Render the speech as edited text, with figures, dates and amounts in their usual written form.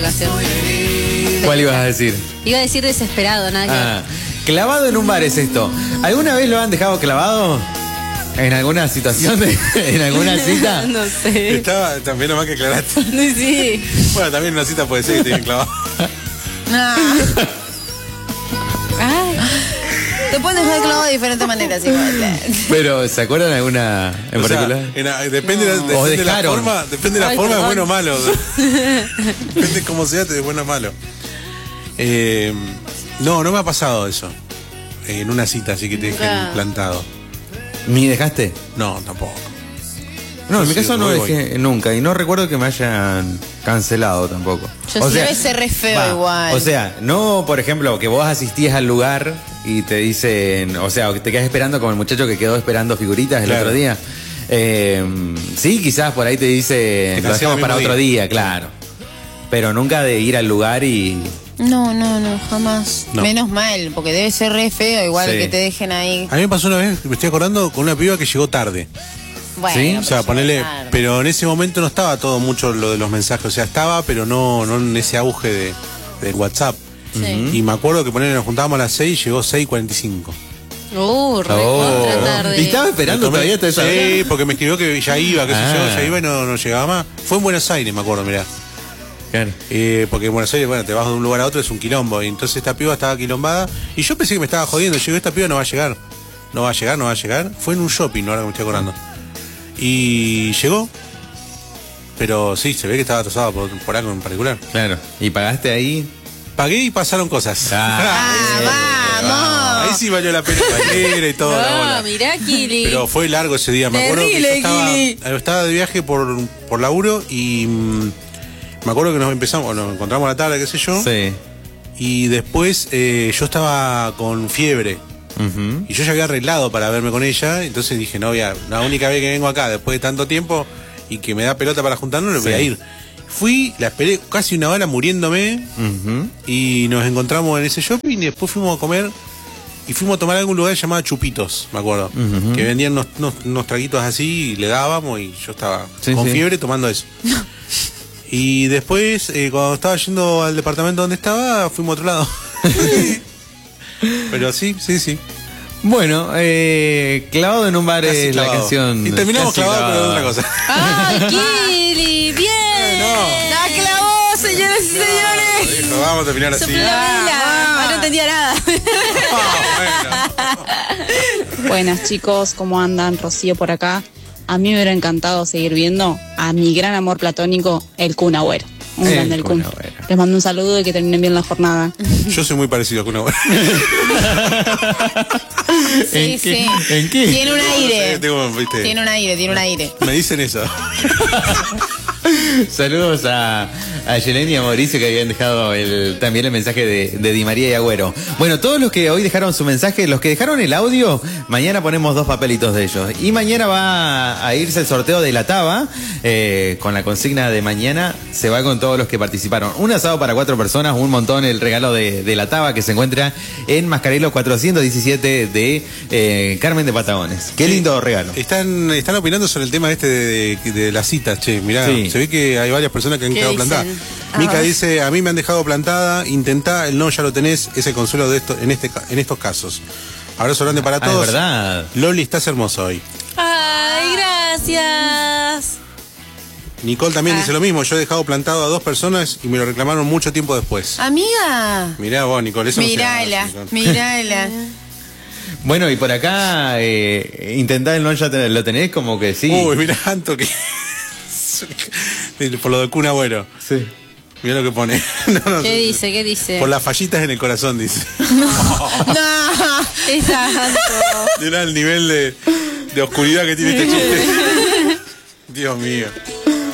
¿Cuál ibas a decir? Iba a decir desesperado, nada que... Clavado en un bar es esto. ¿Alguna vez lo han dejado clavado? ¿En alguna situación? ¿En alguna cita? No sé. Estaba también nomás que aclaraste. Sí. Bueno, también una cita puede ser que te hayan clavado. Te puedes dejar clavado de diferentes maneras igual. Pero, ¿se acuerdan alguna en particular? Depende de la forma, depende de la forma, es bueno o malo. Depende de cómo sea, es bueno o malo. No me ha pasado eso. En una cita, así que te dejen plantado. ¿Ni dejaste? No, tampoco. No, en mi caso no dejé nunca. Y no recuerdo que me hayan cancelado tampoco. Debe ser re feo igual. O sea, no, por ejemplo, que vos asistías al lugar y te dicen, o sea, que te quedas esperando como el muchacho que quedó esperando figuritas el otro día. Sí, quizás por ahí te dice, lo dejamos para otro día, claro. Pero nunca de ir al lugar y... No, jamás. No. Menos mal, porque debe ser re feo igual que te dejen ahí. A mí me pasó una vez, me estoy acordando, con una piba que llegó tarde. Bueno, ¿sí? O sea, ponele, pero en ese momento no estaba todo mucho lo de los mensajes, o sea, estaba, pero no en ese auge de WhatsApp. Sí. Y me acuerdo que ponele, nos juntábamos a las 6 y llegó 6:45. Contra tarde. ¿Y estaba esperando todavía? Sí, porque me escribió que ya iba, qué sé yo, ya iba y no llegaba más. Fue en Buenos Aires, me acuerdo, mirá. Claro. Porque en Buenos Aires, bueno, te vas de un lugar a otro, es un quilombo. Y entonces esta piba estaba quilombada. Y yo pensé que me estaba jodiendo. Llegó, esta piba no va a llegar. No va a llegar. Fue en un shopping, ahora que me estoy acordando. Y llegó. Pero sí, se ve que estaba atrasado por algo en particular. Claro. ¿Y pagaste ahí? Pagué y pasaron cosas. ¡Vamos! Ahí sí valió la pena la y todo. No, mirá, Kili. Pero fue largo ese día. Me acuerdo que yo estaba de viaje por laburo y... me acuerdo que nos encontramos a la tarde, qué sé yo. Sí. Y después yo estaba con fiebre. Y yo ya había arreglado para verme con ella. Entonces dije, no, la única vez que vengo acá después de tanto tiempo y que me da pelota para juntarnos, no voy a ir. Fui, la esperé casi una hora muriéndome. Y nos encontramos en ese shopping y después fuimos a comer. Y fuimos a tomar algún lugar llamado Chupitos, me acuerdo. Que vendían unos traguitos así y le dábamos y yo estaba con fiebre tomando eso. Y después, cuando estaba yendo al departamento donde estaba, fuimos a otro lado. Pero sí. Bueno, clavado en un bar Casi es clavado. La canción. Y terminamos clavado, pero de otra cosa. ¡Ay, Kili! ¡Bien! ¡La clavó, señores y señores! Dijo, vamos a terminar así. No entendía nada. Bueno. Buenas, chicos, ¿cómo andan? Rocío por acá. A mí me hubiera encantado seguir viendo a mi gran amor platónico, el Kun Agüero. Un grande el Kun. Les mando un saludo y que terminen bien la jornada. Yo soy muy parecido a Kun Agüero. Sí. ¿En qué? Tiene un aire. ¿Viste? Tiene un aire. Me dicen eso. Saludos a Yelena y a Mauricio, que habían dejado también el mensaje de Di María y Agüero. Bueno, todos los que hoy dejaron su mensaje, los que dejaron el audio, mañana ponemos 2 papelitos de ellos. Y mañana va a irse el sorteo de la Taba, con la consigna de mañana, se va con todos los que participaron. Un asado para 4 personas, un montón el regalo de la Taba, que se encuentra en Mascarelos 417 de Carmen de Patagones. Qué lindo regalo. Están opinando sobre el tema de las citas, che, mirá. Sí. Se ve que hay varias personas que han quedado plantadas. Mica dice, a mí me han dejado plantada, intentá, el no ya lo tenés, es el consuelo de esto, en estos casos. Abrazo grande para todos. Es verdad. Loli, estás hermoso hoy. Ay, gracias. Nicole también dice lo mismo, yo he dejado plantado a 2 personas y me lo reclamaron mucho tiempo después. Amiga. Mirá vos, Nicole, eso Mirala. Bueno, y por acá, intentar el no ya lo tenés, como que sí. Uy, mirá, tanto que... Por lo de Kun Agüero. Sí. Mirá lo que pone. ¿Qué dice? Por las fallitas en el corazón, dice. No. Es tanto. Mirá el nivel de oscuridad que tiene este chiste. Dios mío.